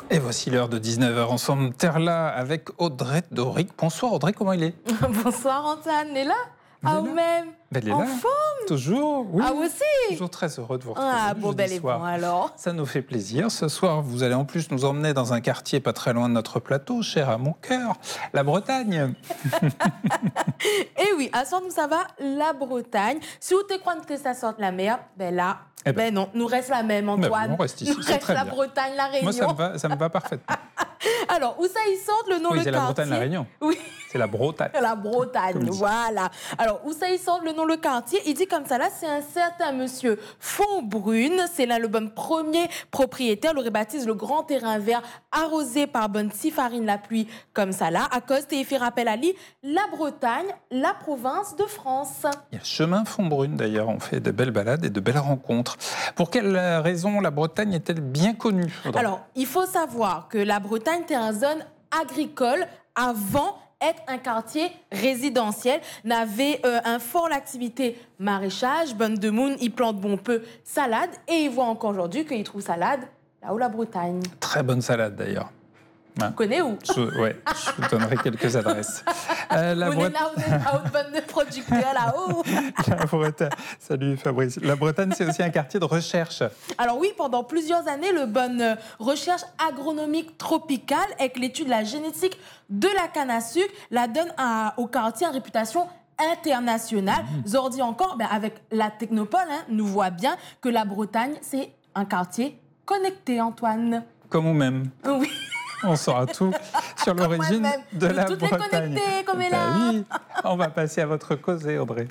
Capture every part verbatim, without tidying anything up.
Et voici l'heure de dix-neuf heures ensemble, Terre-là, avec Audrey Doric. Bonsoir Audrey, comment il est? Bonsoir Antoine, elle est là? Elle Ah, est ou là. même Ben, elle est en là. forme? Toujours, oui. Ah, vous aussi? Toujours très heureux de vous retrouver. Ah, le bon, jeudi ben, elle est soir. bon alors. Ça nous fait plaisir. Ce soir, vous allez en plus nous emmener dans un quartier pas très loin de notre plateau, cher à mon cœur, la Bretagne. Eh oui, à soir, nous, ça va, la Bretagne. Si vous te croyez que ça sorte la mer, ben là, Eh ben. ben non, nous reste la même, Ben Antoine. bon, on reste ici, nous c'est reste très la bien. Bretagne, la Réunion. Moi, ça me va, ça me va parfaitement. Alors, où ça, ils sortent le nom, Oui, le c'est la quartier? Bretagne, la Réunion. Oui. C'est la Bretagne. La Bretagne, Comme dit. voilà. Alors, où ça, il sort le nom, le quartier? Il dit comme ça, là, c'est un certain monsieur Fontbrune. C'est là le bon premier propriétaire. Il aurait baptisé le grand terrain vert arrosé par bonne si farine la pluie, comme ça, là. À cause, et il fait rappel à lui, la Bretagne, la province de France. Il y a le chemin Fontbrune, d'ailleurs. On fait de belles balades et de belles rencontres. Pour quelle raison la Bretagne est-elle bien connue, Audrey? Alors, il faut savoir que la Bretagne était une zone agricole avant être un quartier résidentiel, n'avait euh, un fort l'activité maraîchage, bonne de moune, il plante bon peu salade, et il voit encore aujourd'hui qu'il trouve salade là-haut la Bretagne. Très bonne salade, d'ailleurs. Vous connaissez où? Je, ouais, je vous donnerai quelques adresses. Euh, la Vous êtes Bretagne... là, vous êtes là, haute bonne de producteur là-haut. La Bretagne... Salut Fabrice. La Bretagne, c'est aussi un quartier de recherche. Alors oui, pendant plusieurs années, le bonne euh, recherche agronomique tropicale avec l'étude de la génétique de la canne à sucre la donne à, au quartier une réputation internationale. Mmh. Zordi encore, ben, avec la Technopole, hein, nous voit bien que la Bretagne, c'est un quartier connecté, Antoine. Comme vous-même. Oui. On saura tout sur l'origine de la toutes Bretagne. Toutes les connectées, comme elle Ben a. oui. On va passer à votre causée, Audrey.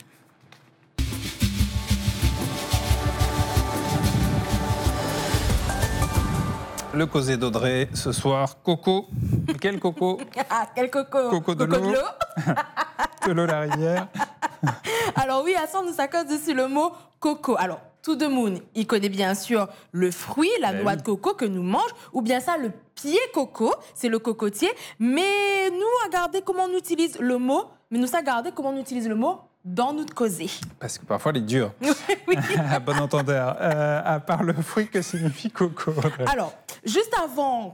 Le causé d'Audrey, ce soir, Coco. Quel Coco? Ah, quel Coco? Coco de l'eau. De l'eau, la rivière. Alors oui, à ça, nous s'accorde dessus le mot coco. Alors, tout de monde, il connaît bien sûr le fruit, la ben noix oui. de coco que nous mangeons, ou bien ça, le pied coco, c'est le cocotier. Mais nous, regardez comment on utilise le mot, mais nous, regardez comment on utilise le mot dans notre causée. Parce que parfois, il est dur. Oui. À bon entendeur. Euh, à part le fruit, que signifie coco, Audrey? Alors, juste avant